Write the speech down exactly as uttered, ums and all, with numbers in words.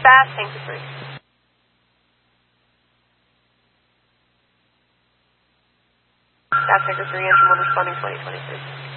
fast, Tanker three. Fast Tanker three, engine one responding twenty twenty-three.